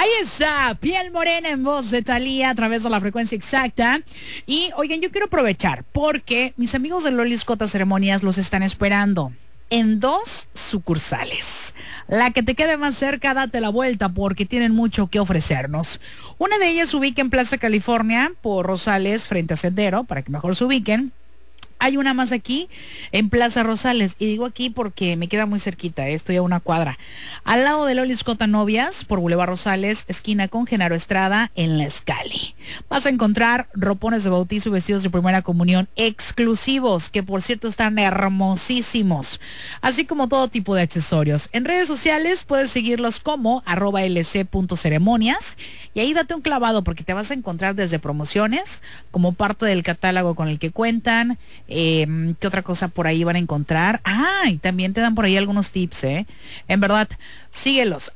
Ahí está, Piel Morena en voz de Thalía a través de la frecuencia exacta. Y oigan, yo quiero aprovechar porque mis amigos de Lolis Cota Ceremonias los están esperando en 2 sucursales. La que te quede más cerca, date la vuelta porque tienen mucho que ofrecernos. Una de ellas se ubica en Plaza California por Rosales frente a Sendero, para que mejor se ubiquen. Hay una más aquí en Plaza Rosales. Y digo aquí porque me queda muy cerquita, estoy a una cuadra. Al lado de Lolis Cota Novias, por Boulevard Rosales, esquina con Genaro Estrada, en La Escali. Vas a encontrar ropones de bautizo y vestidos de primera comunión exclusivos, que por cierto están hermosísimos. Así como todo tipo de accesorios. En redes sociales puedes seguirlos como @lc.ceremonias. Y ahí date un clavado porque te vas a encontrar desde promociones, como parte del catálogo con el que cuentan. ¿Qué otra cosa por ahí van a encontrar? Y también te dan por ahí algunos tips, En verdad, síguelos,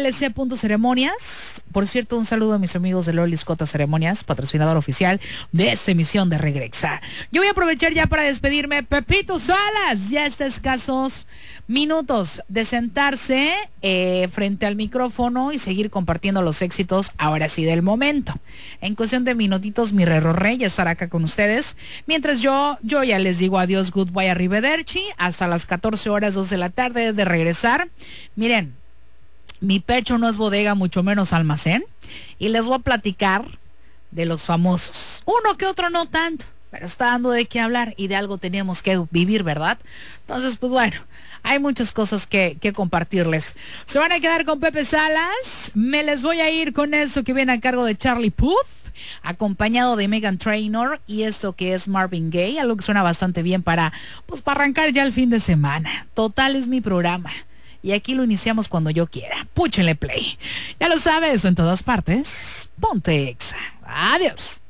@lc.ceremonias. Por cierto, un saludo a mis amigos de Lolis Cota Ceremonias, patrocinador oficial de esta emisión de Regrexa. Yo voy a aprovechar ya para despedirme. Pepito Salas, ya está a escasos minutos de sentarse frente al micrófono y seguir compartiendo los éxitos, ahora sí, del momento. En cuestión de minutitos, mi Rey ya estará acá con ustedes. Mientras yo ya les digo adiós, goodbye, arrivederci, hasta las 14 horas, 2 de la tarde de regresar. Miren, mi pecho no es bodega, mucho menos almacén. Y les voy a platicar de los famosos. Uno que otro no tanto, pero está dando de qué hablar y de algo teníamos que vivir, ¿verdad? Entonces, pues bueno, hay muchas cosas que compartirles. Se van a quedar con Pepe Salas. Me les voy a ir con eso que viene a cargo de Charlie Puth, acompañado de Meghan Trainor, y esto que es Marvin Gaye, algo que suena bastante bien para arrancar ya el fin de semana. Total, es mi programa y aquí lo iniciamos cuando yo quiera. Púchenle play. Ya lo sabes, en todas partes, ponte Exa. Adiós.